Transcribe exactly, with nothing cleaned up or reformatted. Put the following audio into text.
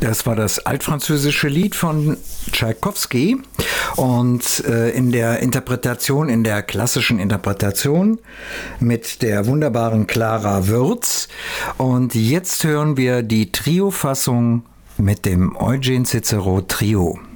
Das war das altfranzösische Lied von Tschaikowski und äh, in der Interpretation, in der klassischen Interpretation mit der wunderbaren Clara Würz. Und jetzt hören wir die Trio-Fassung mit dem Eugen Cicero Trio.